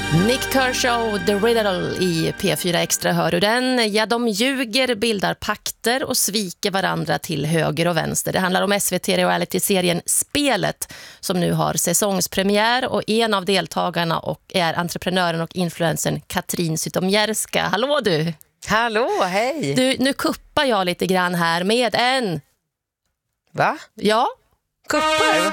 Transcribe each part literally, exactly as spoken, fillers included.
Nick Kershaw, The Riddle i P fyra Extra, hör du den? Ja, de ljuger, bildar pakter och sviker varandra till höger och vänster. Det handlar om S V T-reality-serien Spelet som nu har säsongspremiär, och en av deltagarna och är entreprenören och influencern Katrin Zytomierska. Hallå du! Hallå, hej! Du, nu kuppar jag lite grann här med en... Va? Ja. Kuppar?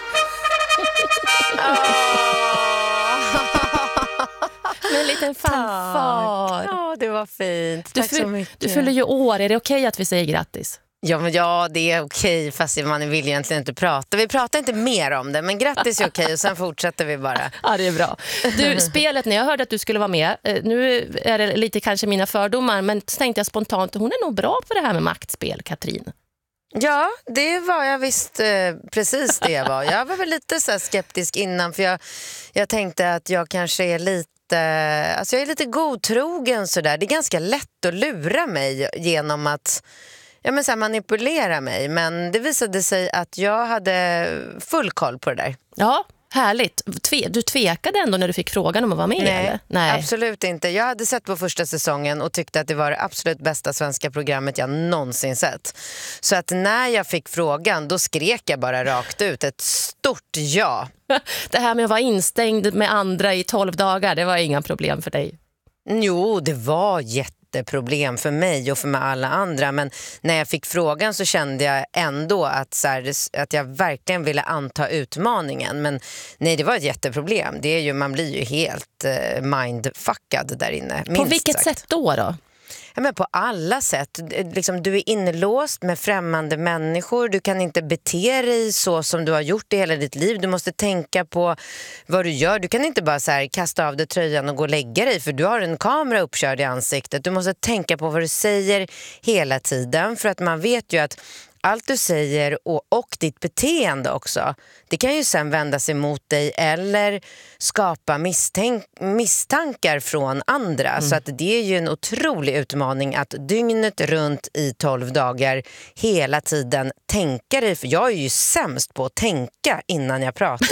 Med en liten fanfar. Ja, det var fint. Du, Tack så mycket. Du fyller ju år. Är det okej att vi säger grattis? Ja, men ja, det är okej, fast man vill egentligen inte prata. Vi pratar inte mer om det, men grattis är okej och sen fortsätter vi bara. Ja, det är bra. Du, spelet, när jag hörde att du skulle vara med, nu är det lite kanske mina fördomar, men tänkte jag spontant, hon är nog bra på det här med maktspel, Katrin. Ja, det var jag visst eh, precis det jag var. Jag var väl lite så här skeptisk innan, för jag, jag tänkte att jag kanske är lite Alltså jag är lite godtrogen sådär. Det är ganska lätt att lura mig genom att ja, men så här, manipulera mig. Men det visade sig att jag hade full koll på det där. Ja, härligt. Du tvekade ändå när du fick frågan om att vara med? Nej, eller? Nej, absolut inte. Jag hade sett på första säsongen och tyckte att det var det absolut bästa svenska programmet jag någonsin sett. Så att när jag fick frågan, då skrek jag bara rakt ut ett stort ja. Det här med att vara instängd med andra i tolv dagar, det var inga problem för dig? Jo, det var jätteproblem för mig och för mig alla andra. Men när jag fick frågan så kände jag ändå att, så här, att jag verkligen ville anta utmaningen. Men nej, det var ett jätteproblem. Det är ju, man blir ju helt eh, mindfuckad där inne. På vilket sagt. sätt då då? Ja, men på alla sätt. Liksom, du är inlåst med främmande människor. Du kan inte bete dig så som du har gjort i hela ditt liv. Du måste tänka på vad du gör. Du kan inte bara så här, kasta av dig tröjan och gå och lägga dig, för du har en kamera uppkörd i ansiktet. Du måste tänka på vad du säger hela tiden, för att man vet ju att allt du säger och, och ditt beteende också, det kan ju sen vända sig mot dig eller skapa misstänk, misstankar från andra. Mm. Så att det är ju en otrolig utmaning att dygnet runt i tolv dagar hela tiden tänka dig. För jag är ju sämst på att tänka innan jag pratar.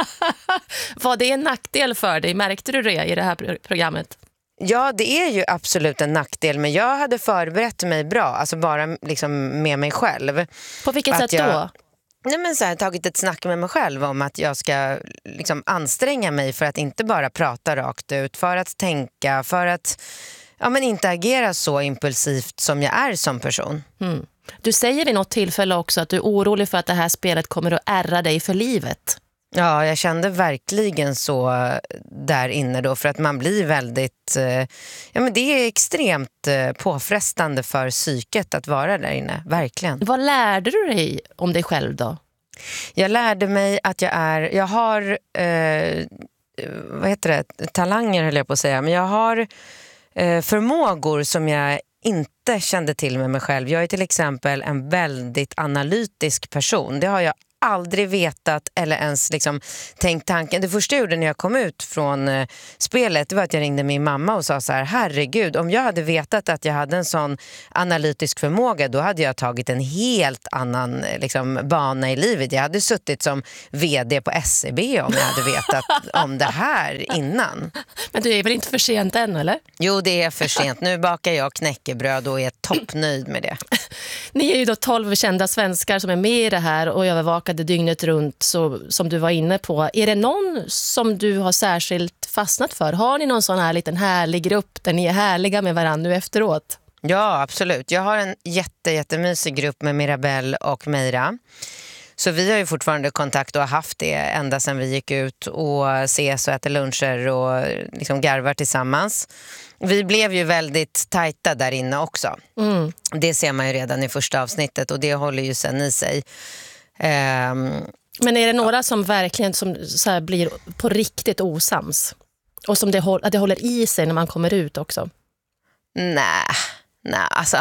Var det en nackdel för dig? Märkte du det i det här programmet? Ja, det är ju absolut en nackdel, men jag hade förberett mig bra, alltså bara liksom med mig själv. På vilket att sätt jag, då? Nej, men så här, tagit ett snack med mig själv om att jag ska liksom anstränga mig för att inte bara prata rakt ut, för att tänka, för att ja, men inte agera så impulsivt som jag är som person. Mm. Du säger vid något tillfälle också att du är orolig för att det här spelet kommer att ärra dig för livet. Ja, jag kände verkligen så där inne då, för att man blir väldigt, ja men det är extremt påfrestande för psyket att vara där inne, verkligen. Vad lärde du dig om dig själv då? Jag lärde mig att jag är, jag har, eh, vad heter det, talanger höll jag på att säga, men jag har eh, förmågor som jag inte kände till med mig själv. Jag är till exempel en väldigt analytisk person, det har jag aldrig vetat eller ens liksom tänkt tanken. Det första jag gjorde när jag kom ut från eh, spelet, det var att jag ringde min mamma och sa så här: herregud, om jag hade vetat att jag hade en sån analytisk förmåga, då hade jag tagit en helt annan liksom, bana i livet. Jag hade suttit som vd på S E B om jag hade vetat om det här innan. Men du är väl inte för sent än, eller? Jo, det är för sent. Nu bakar jag knäckebröd och är toppnöjd med det. Ni är ju då tolv kända svenskar som är med i det här och övervakade dygnet runt, så, som du var inne på. Är det någon som du har särskilt fastnat för? Har ni någon sån här liten härlig grupp där ni är härliga med varandra nu efteråt? Ja, absolut. Jag har en jätte, jättemysig grupp med Mirabelle och Meira. Så vi har ju fortfarande kontakt och har haft det ända sedan vi gick ut och ses och äter luncher och liksom garvar tillsammans. Vi blev ju väldigt tajta där inne också. Mm. Det ser man ju redan i första avsnittet och det håller ju sen i sig. Um, Men är det några som verkligen som så här blir på riktigt osams? Och som det, att det håller i sig när man kommer ut också? Nej, nej alltså.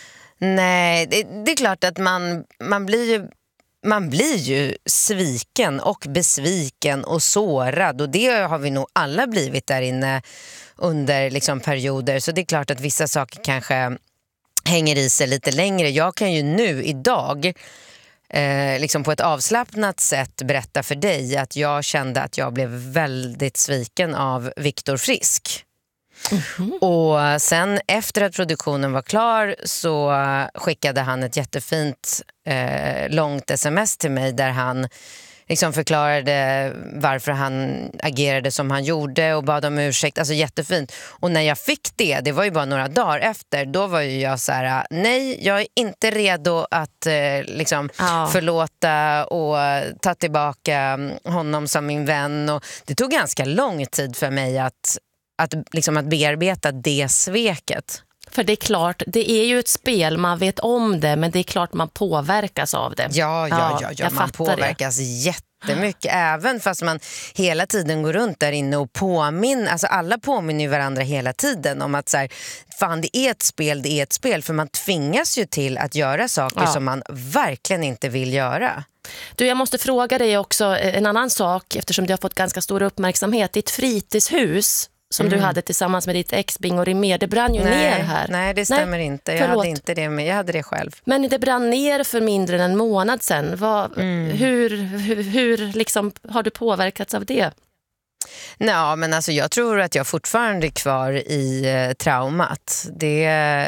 Nej, det, det är klart att man, man blir ju Man blir ju sviken och besviken och sårad, och det har vi nog alla blivit där inne under liksom perioder. Så det är klart att vissa saker kanske hänger i sig lite längre. Jag kan ju nu idag eh, liksom på ett avslappnat sätt berätta för dig att jag kände att jag blev väldigt sviken av Viktor Frisk. Mm-hmm. Och sen efter att produktionen var klar så skickade han ett jättefint eh, långt sms till mig där han liksom förklarade varför han agerade som han gjorde och bad om ursäkt, alltså jättefint. Och när jag fick det, det var ju bara några dagar efter, då var ju jag så här: nej, jag är inte redo att eh, liksom ja. förlåta och ta tillbaka honom som min vän. Och det tog ganska lång tid för mig att, att, liksom att bearbeta det sveket. För det är klart, det är ju ett spel, man vet om det, men det är klart man påverkas av det. Ja, ja, ja, ja man påverkas det. jättemycket, även fast man hela tiden går runt där inne och påminner, alltså alla påminner ju varandra hela tiden om att så här, fan det är ett spel, det är ett spel, för man tvingas ju till att göra saker ja. som man verkligen inte vill göra. Du, jag måste fråga dig också en annan sak, eftersom det har fått ganska stor uppmärksamhet. Ditt fritidshus som mm. du hade tillsammans med ditt ex Bingo Rimér, det brann ju nej, ner här. Nej, det stämmer nej, inte. Jag förlåt. hade inte det, men jag hade det själv. Men det brann ner för mindre än en månad sedan. Vad, mm. Hur, hur, hur liksom, har du påverkats av det? Ja, men alltså jag tror att jag fortfarande är kvar i eh, traumat. Det,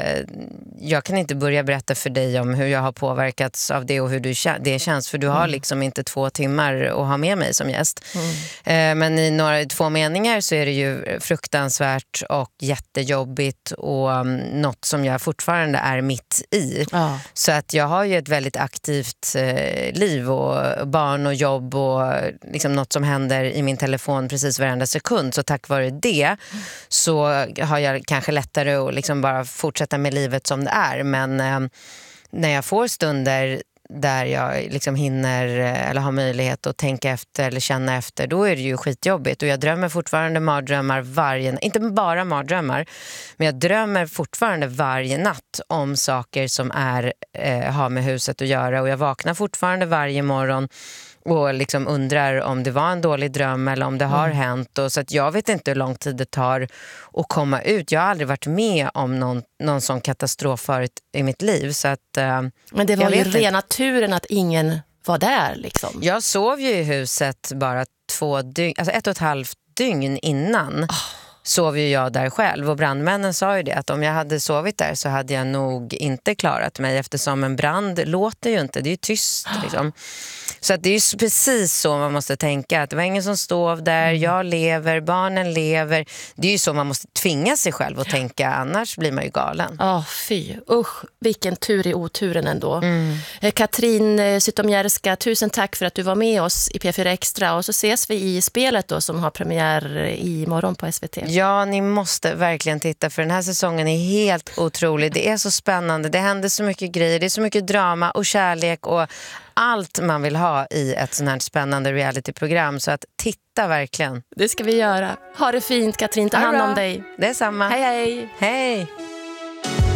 jag kan inte börja berätta för dig om hur jag har påverkats av det och hur du, det känns, för du har liksom inte två timmar att ha med mig som gäst. Mm. Eh, men i några två meningar så är det ju fruktansvärt och jättejobbigt och um, något som jag fortfarande är mitt i. Ja. Så att jag har ju ett väldigt aktivt eh, liv och barn och jobb och liksom något som händer i min telefon precis varenda sekund, så tack vare det så har jag kanske lättare att liksom bara fortsätta med livet som det är, men eh, när jag får stunder där jag liksom hinner eller har möjlighet att tänka efter eller känna efter, då är det ju skitjobbigt. Och jag drömmer fortfarande mardrömmar varje, inte bara mardrömmar, men jag drömmer fortfarande varje natt om saker som är, eh, har med huset att göra, och jag vaknar fortfarande varje morgon och liksom undrar om det var en dålig dröm eller om det har mm. hänt. Och så att jag vet inte hur lång tid det tar att komma ut. Jag har aldrig varit med om någon, någon sån katastrof förut i mitt liv. Så att, uh, men det var ju rena turen att ingen var där liksom. Jag sov ju i huset bara två dygn, alltså ett och ett halvt dygn innan. Oh. Sov ju jag där själv, och brandmännen sa ju det, att om jag hade sovit där så hade jag nog inte klarat mig, eftersom en brand låter ju inte, det är ju tyst liksom. Så att det är ju precis så man måste tänka, att det var ingen som stod där, jag lever, barnen lever. Det är ju så man måste tvinga sig själv att tänka, annars blir man ju galen. Ja, oh, fy, usch, vilken tur i oturen ändå. Mm. Katrin Zytomierska, tusen tack för att du var med oss i P fyra Extra, och så ses vi i spelet då som har premiär i morgon på S V T. Ja, ni måste verkligen titta, för den här säsongen är helt otrolig. Det är så spännande, det händer så mycket grejer, det är så mycket drama och kärlek och allt man vill ha i ett sånt här spännande realityprogram. Så att titta verkligen. Det ska vi göra. Ha det fint, Katrin, ta hand om dig. Det är samma. Hej, hej. Hej.